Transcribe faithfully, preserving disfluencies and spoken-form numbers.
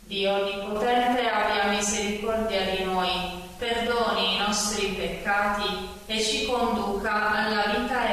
Dio Onnipotente abbia misericordia di noi, perdoni i nostri peccati e ci conduca alla vita